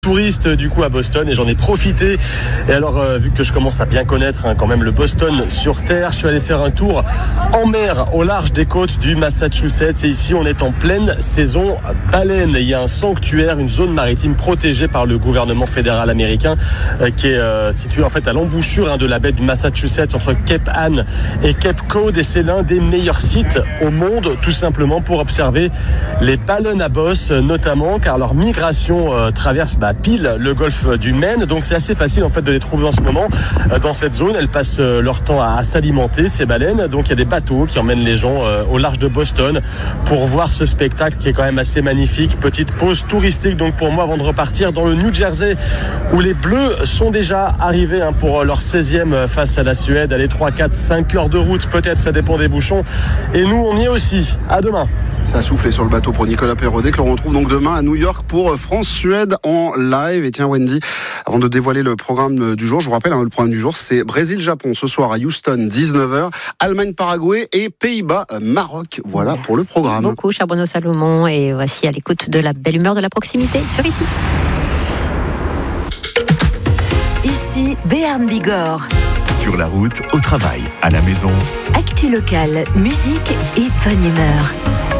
Touriste du coup à Boston et j'en ai profité. Et alors vu que je commence à bien connaître quand même le Boston sur terre, je suis allé faire un tour en mer au large des côtes du Massachusetts et ici on est en pleine saison baleine. Il y a un sanctuaire, une zone maritime protégée par le gouvernement fédéral américain qui est située en fait à l'embouchure de la baie du Massachusetts entre Cape Ann et Cape Cod et c'est l'un des meilleurs sites au monde tout simplement pour observer les baleines à bosse notamment car leur migration traverse pile le golfe du Maine, donc c'est assez facile en fait de les trouver en ce moment dans cette zone. Elles passent leur temps à s'alimenter, ces baleines, donc il y a des bateaux qui emmènent les gens au large de Boston pour voir ce spectacle qui est quand même assez magnifique. Petite pause touristique donc pour moi avant de repartir dans le New Jersey où les Bleus sont déjà arrivés pour leur 16e face à la Suède. Allez, 3, 4, 5 heures de route peut-être, ça dépend des bouchons et nous on y est aussi. À demain. Ça a soufflé sur le bateau pour Nicolas Perrodet que l'on retrouve donc demain à New York pour France-Suède en live. Et tiens Wendy, avant de dévoiler le programme du jour, je vous rappelle, le programme du jour c'est Brésil-Japon ce soir à Houston, 19h, Allemagne-Paraguay et Pays-Bas-Maroc. Voilà pour le programme. Merci beaucoup cher Bruno Salomon et voici à l'écoute de la belle humeur de la proximité sur ici. Ici Béarn Bigorre. Sur la route, au travail, à la maison. Actu locale, musique et bonne humeur.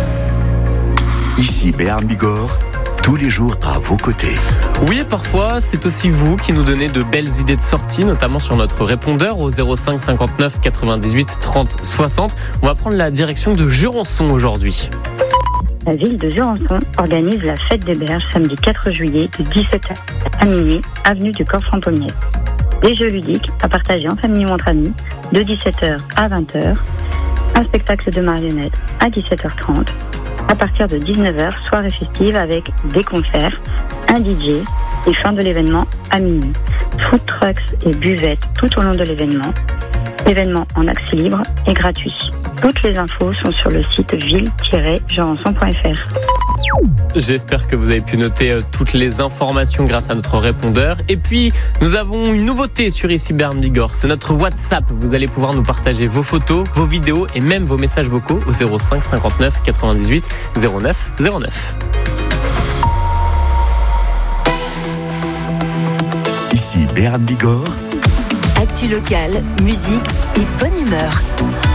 Ici Béarn Bigorre, tous les jours à vos côtés. Oui, et parfois, c'est aussi vous qui nous donnez de belles idées de sortie, notamment sur notre répondeur au 05 59 98 30 60. On va prendre la direction de Jurançon aujourd'hui. La ville de Jurançon organise la fête des berges samedi 4 juillet de 17h à minuit, avenue du Corps-Frampomier. Des jeux ludiques à partager en famille ou entre amis de 17h à 20h. Un spectacle de marionnettes à 17h30. À partir de 19h, soirée festive avec des concerts, un DJ et fin de l'événement à minuit. Food trucks et buvettes tout au long de l'événement. L'événement en accès libre et gratuit. Toutes les infos sont sur le site ville-jurançon.fr. J'espère que vous avez pu noter toutes les informations grâce à notre répondeur. Et puis, nous avons une nouveauté sur ici Béarn Bigorre. C'est notre WhatsApp. Vous allez pouvoir nous partager vos photos, vos vidéos et même vos messages vocaux au 05 59 98 09 09. Ici Béarn Bigorre. Actu locale, musique et bonne humeur.